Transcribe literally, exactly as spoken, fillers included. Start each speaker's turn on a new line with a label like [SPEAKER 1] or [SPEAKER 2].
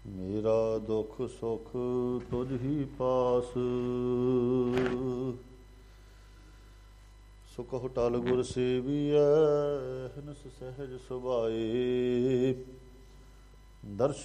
[SPEAKER 1] ਮੇਰਾ ਦੁਖ ਸੁਖ ਤੁਝ ਹੀ ਪਾਸ। ਸੋ ਕਹੁ ਟਲ ਗੁਰ ਸੇਵੀਐ, ਹਿਨਸ ਸਹਿਜ ਸੁਭਾਏ। ਦਰਸ਼ਨ